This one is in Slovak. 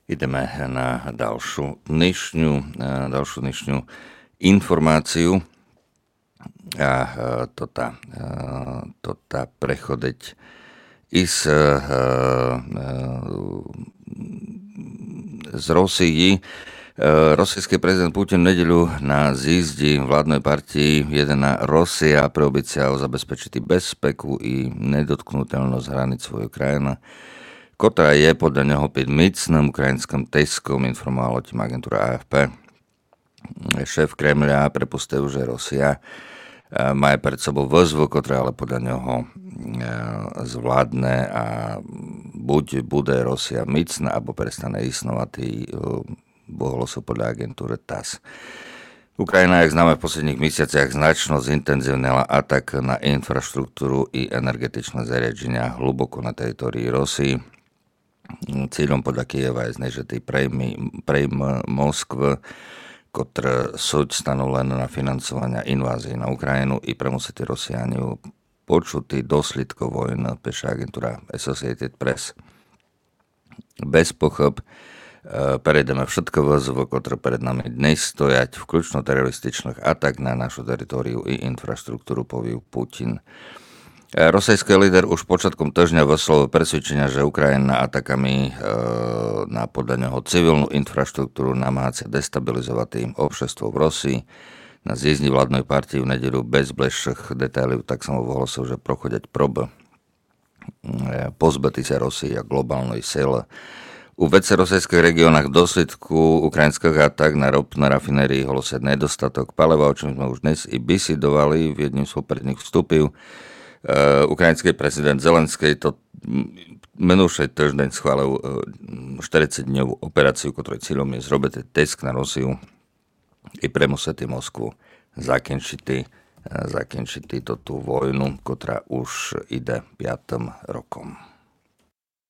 Ideme na ďalšiu dnešňu informáciu a tota prechodeť i z Rosii. Rosijský prezident Putin v nedeľu na zjízdi vládnej partii jedna Rosia preobecia zabezpečiť bezpeku i nedotknutelnosť hraníc svojej krajiny, ktorá je podľa neho pod mocným ukrajinským tiskom, informovala o tým agentúra AFP. Šéf Kremľa prepustil, že Rosia má pred sebou výzvu, ktorá ale podľa neho zvládne a buď bude Rosia mocná, alebo prestane isnovať, bolo sa podľa agentúry TASS. Ukrajina, jak známe, v posledných mesiaciach značno zintenzívnila atak na infraštruktúru i energetičné zariadenia hlboko na teritórii Rosii. Cílom podľa Kyjeva je znižiť prejm Moskvy, ktoré súd stanovené na financovanie invázie na Ukrajinu i premusí Rosianiu počutý dôsledkov vojny, píše agentúra Associated Press. Bez pochyb prejdeme všetko výzvy, ktoré pred nami dnes stojať, vključno terorističných atak na našu teritóriu i infraštruktúru, povie Putin. Rosijský líder už počiatkom týždňa vyslovil presvedčenia, že Ukrajina atakami na podľa neho civilnú infraštruktúru namáha destabilizovať tým obšestvo v Rosii. Na zjízdni vládnej partii v nedeľu bez bližších detailov tak som ohlasil, že prochodeť probe pozbety sa Rosii a globálnej sile. U rosijských regiónach v dôsledku ukrajinských atak na ropné rafinérii holosia nedostatok paliva, o čom sme už dnes i bisidovali, v jednom z popredných vstupov. Ukrajinský prezident Zelenský to minulý týždeň schválil 40-dňovú operáciu, ktorej cieľom je zrobiť tisk na Rosiu i premusieť Moskvu zakončiť tú vojnu, ktorá už ide 5. rokom.